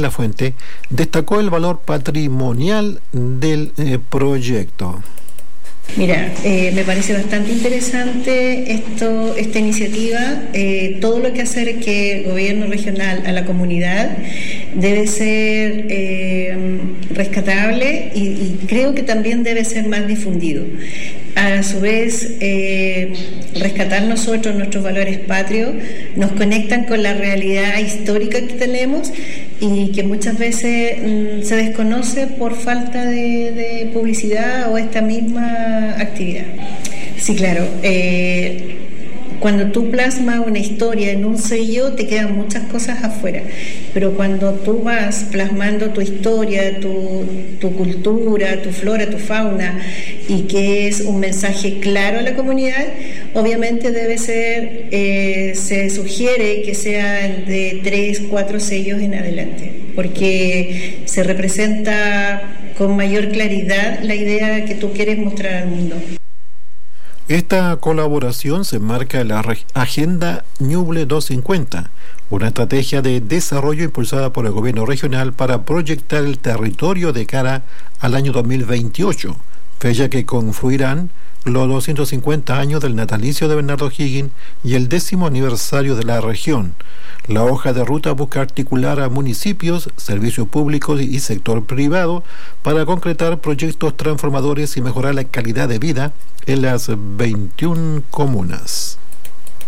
Lafuente, destacó el valor patrimonial del proyecto. Mira, me parece bastante interesante esta iniciativa. Todo lo que acerque el gobierno regional a la comunidad debe ser rescatable y creo que también debe ser más difundido. A su vez, rescatar nosotros nuestros valores patrios nos conectan con la realidad histórica que tenemos y que muchas veces se desconoce por falta de publicidad o esta misma actividad. Sí, claro. Cuando tú plasmas una historia en un sello, te quedan muchas cosas afuera. Pero cuando tú vas plasmando tu historia, tu cultura, tu flora, tu fauna, y que es un mensaje claro a la comunidad, obviamente debe ser, se sugiere que sea de 3, 4 sellos en adelante, porque se representa con mayor claridad la idea que tú quieres mostrar al mundo. Esta colaboración se enmarca en la Agenda Ñuble 250, una estrategia de desarrollo impulsada por el gobierno regional para proyectar el territorio de cara al año 2028, fecha que confluirán los 250 años del natalicio de Bernardo O'Higgins y el 10º aniversario de la región. La hoja de ruta busca articular a municipios, servicios públicos y sector privado para concretar proyectos transformadores y mejorar la calidad de vida en las 21 comunas.